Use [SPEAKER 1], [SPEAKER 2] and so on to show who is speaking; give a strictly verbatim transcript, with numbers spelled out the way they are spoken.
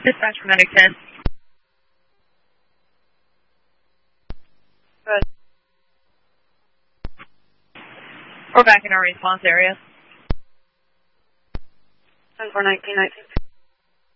[SPEAKER 1] Dispatch from Medic ten. Good. We're back in our response area.
[SPEAKER 2] ten four nineteen nineteen.